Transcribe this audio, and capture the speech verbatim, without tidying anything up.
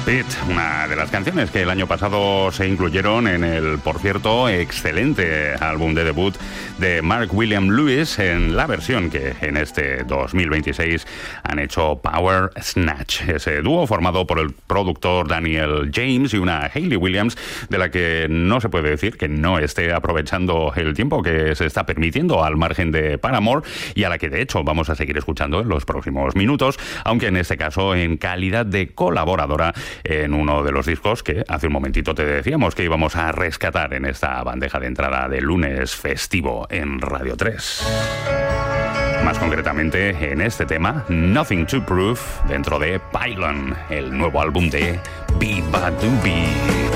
Speed, una de las canciones que el año pasado se incluyeron en el, por cierto, excelente álbum de debut de Mark William Lewis, en la versión que en este dos mil veintiséis han hecho Power Snatch, ese dúo formado por el productor Daniel James y una Hayley Williams, de la que no se puede decir que no esté aprovechando el tiempo que se está permitiendo al margen de Paramore, y a la que de hecho vamos a seguir escuchando en los próximos minutos, aunque en este caso en calidad de colaboradora en uno de los discos que hace un momentito te decíamos que íbamos a rescatar en esta bandeja de entrada de lunes festivo en Radio tres. Más concretamente en este tema, Nothing to Prove, dentro de Pylon, el nuevo álbum de Beat Bad Doobie.